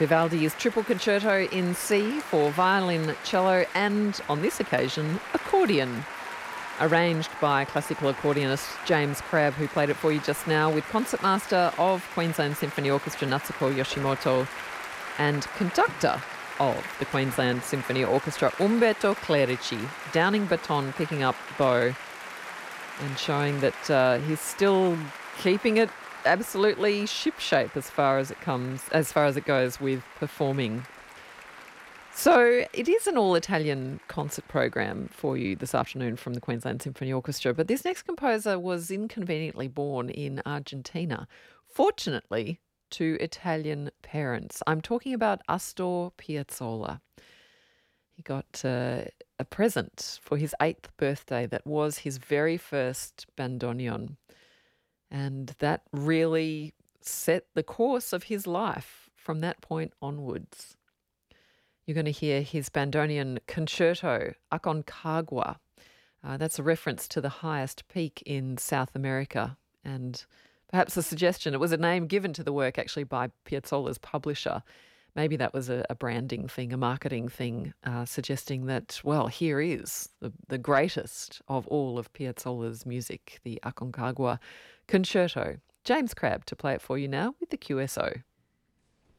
Vivaldi's Triple Concerto in C for violin, cello and, on this occasion, accordion. Arranged by classical accordionist James Crabb, who played it for you just now, with concertmaster of Queensland Symphony Orchestra Natsuko Yoshimoto and conductor of the Queensland Symphony Orchestra Umberto Clerici, downing baton, picking up bow, and showing that he's still keeping it absolutely shipshape as far as it goes with performing. So it is an all-Italian concert program for you this afternoon from the Queensland Symphony Orchestra, but this next composer was inconveniently born in Argentina, fortunately to Italian parents. I'm talking about Astor Piazzolla. He got a present for his 8th birthday that was his very first bandoneon, and that really set the course of his life from that point onwards. You're going to hear his bandoneon concerto, Aconcagua. That's a reference to the highest peak in South America, and perhaps a suggestion. It was a name given to the work actually by Piazzolla's publisher. Maybe that was a branding thing, a marketing thing, suggesting that, well, here is the greatest of all of Piazzolla's music, the Aconcagua Concerto. James Crabb to play it for you now with the QSO.